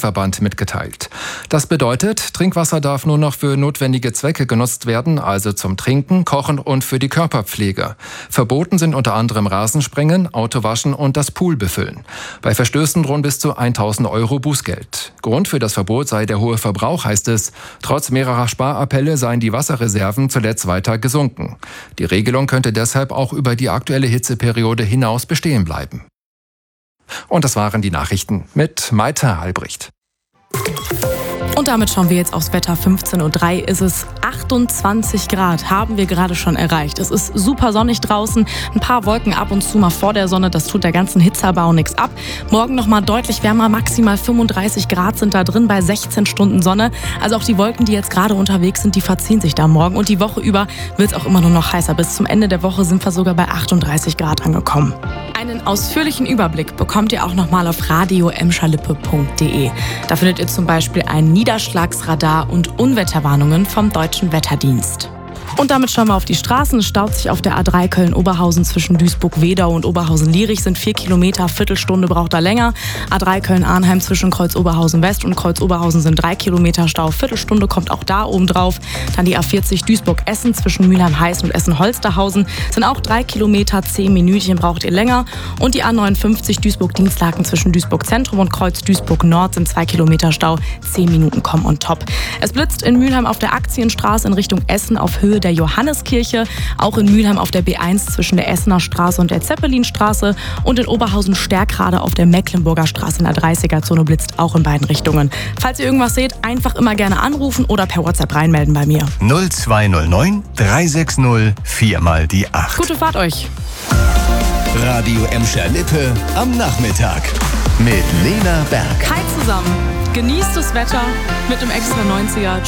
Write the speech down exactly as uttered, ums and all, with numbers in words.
Städteverband mitgeteilt. Das bedeutet, Trinkwasser darf nur noch für notwendige Zwecke genutzt werden, also zum Trinken, Kochen und für die Körperpflege. Verboten sind unter anderem Rasensprengen, Autowaschen und das Pool befüllen. Bei Verstößen drohen bis zu tausend Euro Bußgeld. Grund für das Verbot sei der hohe Verbrauch, heißt es. Trotz mehrerer Sparappelle seien die Wasserreserven zuletzt weiter gesunken. Die Regelung könnte deshalb auch über die aktuelle Hitzeperiode hinaus bestehen bleiben. Und das waren die Nachrichten mit Maita Albrecht. Und damit schauen wir jetzt aufs Wetter. fünfzehn Uhr drei ist es, achtundzwanzig Grad haben wir gerade schon erreicht. Es ist super sonnig draußen, ein paar Wolken ab und zu mal vor der Sonne, das tut der ganzen Hitzeerbau nichts ab. Morgen nochmal deutlich wärmer, maximal fünfunddreißig Grad sind da drin bei sechzehn Stunden Sonne. Also auch die Wolken, die jetzt gerade unterwegs sind, die verziehen sich da morgen. Und die Woche über wird es auch immer nur noch heißer. Bis zum Ende der Woche sind wir sogar bei achtunddreißig Grad angekommen. Einen ausführlichen Überblick bekommt ihr auch nochmal auf radio emscher lippe punkt de. Da findet ihr zum Beispiel ein Niederschlagsradar und Unwetterwarnungen vom Deutschen Wetterdienst. Und damit schauen wir auf die Straßen. Es staut sich auf der A drei Köln-Oberhausen zwischen Duisburg-Wedau und Oberhausen-Lierich. Sind vier Kilometer, Viertelstunde braucht er länger. A drei Köln-Arnheim zwischen Kreuz-Oberhausen-West und Kreuz-Oberhausen sind drei Kilometer Stau. Viertelstunde kommt auch da oben drauf. Dann die A vierzig Duisburg-Essen zwischen Mülheim-Heiß und Essen-Holsterhausen sind auch drei Kilometer, zehn Minütchen braucht ihr länger. Und die A neunundfünfzig Duisburg-Dienstlaken zwischen Duisburg-Zentrum und Kreuz-Duisburg-Nord sind zwei Kilometer Stau. zehn Minuten kommen on top. Es blitzt in Mülheim auf der Aktienstraße in Richtung Essen auf Höhe der Johanneskirche, auch in Mülheim auf der B eins zwischen der Essener Straße und der Zeppelinstraße und in Oberhausen Stärkrade auf der Mecklenburger Straße in der dreißiger-Zone blitzt auch in beiden Richtungen. Falls ihr irgendwas seht, einfach immer gerne anrufen oder per WhatsApp reinmelden bei mir. null zwei null neun drei sechs null vier mal die acht. Gute Fahrt euch! Radio Emscher Lippe am Nachmittag mit Lena Berg. Hi zusammen! Genießt das Wetter mit dem extra neunziger.